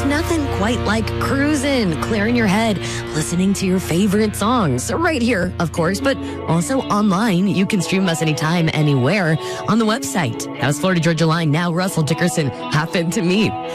There's nothing quite like cruising, clearing your head, listening to your favorite songs right here, of course, but also online. You can stream us anytime, anywhere on the website. How's Florida Georgia Line? Now Russell Dickerson happened to meet